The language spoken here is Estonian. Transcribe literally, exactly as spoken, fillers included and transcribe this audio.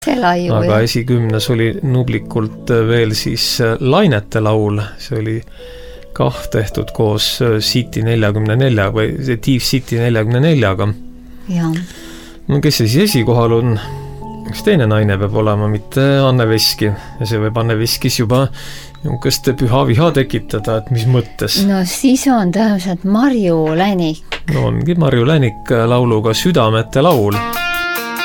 Laiu, aga jah. esikümnes oli nublikult veel siis Lainete laul, see oli kah tehtud koos City neljakümne nelja või Tiif City neljakümne neljaga. Ja. No kes see siis esikohal on? Üks teine naine peab olema, mitte Anne Veski. Ja see võib Anne Veskis juba niisugust püha viha tekitada, et mis mõttes. No siis on täpselt Marju Länik. No ongi Marju Länik lauluga Südamete laul.